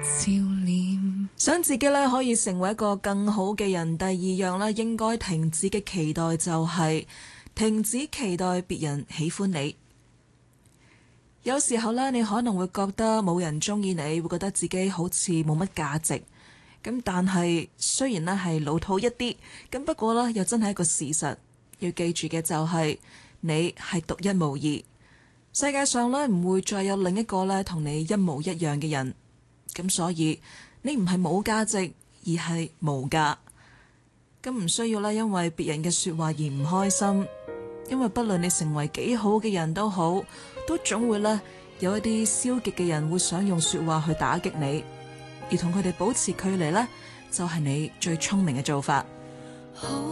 照臉。想自己咧可以成為一個更好嘅人，第二樣咧應該停止嘅期待就係停止期待別人喜歡你。有時候咧，你可能會覺得冇人中意你，會覺得自己好似冇乜價值。咁但係雖然咧係老土一啲，咁不過咧又真係一個事實。要記住嘅就係你係獨一無二，世界上咧唔會再有另一個咧同你一模一樣嘅人。咁所以你唔係冇價值，而係無價。咁唔需要咧因為別人嘅說話而唔開心，因為不論你成為幾好嘅人都好，都總會咧有一啲消極嘅人會想用說話去打擊你，而同佢哋保持距離呢，就係你最聰明嘅做法。